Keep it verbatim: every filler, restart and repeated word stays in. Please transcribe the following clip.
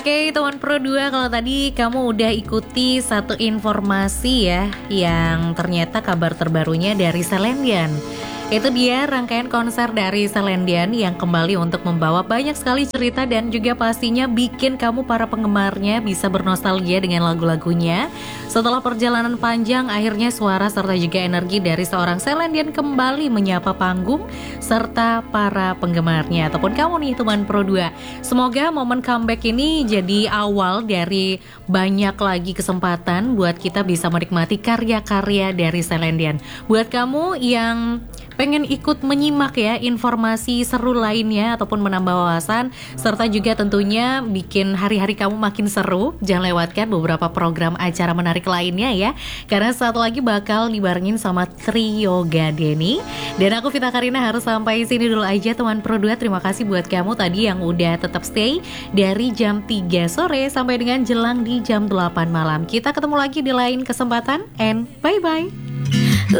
Oke teman Pro dua, kalau tadi kamu udah ikuti satu informasi ya, yang ternyata kabar terbarunya dari Celine Dion. Itu dia rangkaian konser dari Celine Dion yang kembali untuk membawa banyak sekali cerita dan juga pastinya bikin kamu para penggemarnya bisa bernostalgia dengan lagu-lagunya. Setelah perjalanan panjang, akhirnya suara serta juga energi dari seorang Celine Dion kembali menyapa panggung serta para penggemarnya ataupun kamu nih teman Pro dua. Semoga momen comeback ini jadi awal dari banyak lagi kesempatan buat kita bisa menikmati karya-karya dari Celine Dion. Buat kamu yang pengen ikut menyimak ya informasi seru lainnya ataupun menambah wawasan serta juga tentunya bikin hari-hari kamu makin seru, jangan lewatkan beberapa program acara menarik lainnya ya, karena satu lagi bakal dibarengin sama Trio Gadeni. Dan aku Vita Karina harus sampai sini dulu aja teman Pro dua. Terima kasih buat kamu tadi yang udah tetap stay dari jam tiga sore sampai dengan jelang di jam delapan malam. Kita ketemu lagi di lain kesempatan, and bye bye.